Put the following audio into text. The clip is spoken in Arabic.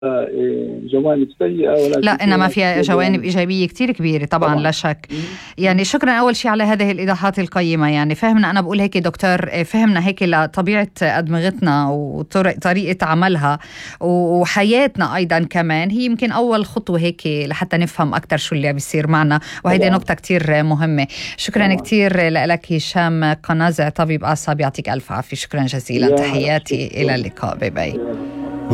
جوانب سيئة، لا، ولكن إنما فيها فيها جوانب جوانب إيجابية كتير كبيرة طبعا، طبعا. لا شك. يعني شكرا أول شيء على هذه الإيضاحات القيمة. يعني فهمنا، أنا بقول هيك دكتور، فهمنا هيك لطبيعة أدمغتنا وطريقة عملها وحياتنا أيضا كمان. هي يمكن أول خطوة هيك لحتى نفهم أكتر شو اللي بيصير معنا، وهيدي طبعا نقطة كتير مهمة. شكرا طبعا. كتير لك هشام قنازع، طبيب أعصاب، يعطيك ألف عافية. شكرا جزيلا، يا هلا، تحياتي، إلى شكرا. اللقاء، باي باي.